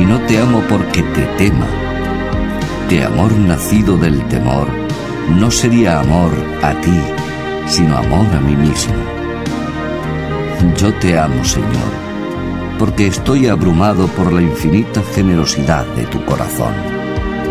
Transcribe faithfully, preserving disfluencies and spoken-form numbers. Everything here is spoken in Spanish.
no te amo porque te tema, que amor nacido del temor no sería amor a ti, sino amor a mí mismo. Yo te amo, Señor, porque estoy abrumado por la infinita generosidad de tu corazón.